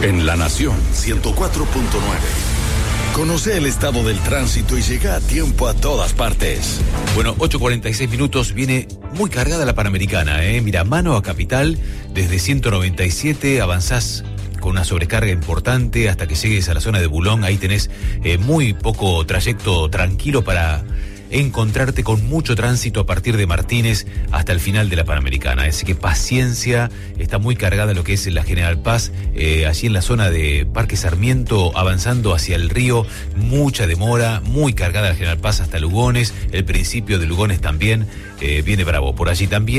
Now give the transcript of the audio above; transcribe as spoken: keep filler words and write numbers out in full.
En La Nación ciento cuatro punto nueve. Conoce el estado del tránsito y llega a tiempo a todas partes. Bueno, ocho cuarenta y seis minutos, viene muy cargada la Panamericana, ¿eh? Mira, mano a Capital, desde ciento noventa y siete avanzás con una sobrecarga importante hasta que llegues a la zona de Bulón. Ahí tenés eh, muy poco trayecto tranquilo para encontrarte con mucho tránsito a partir de Martínez hasta el final de la Panamericana. Así que paciencia, está muy cargada lo que es la General Paz, eh, allí en la zona de Parque Sarmiento, avanzando hacia el río, mucha demora, muy cargada la General Paz hasta Lugones, el principio de Lugones también, eh, viene bravo. Por allí también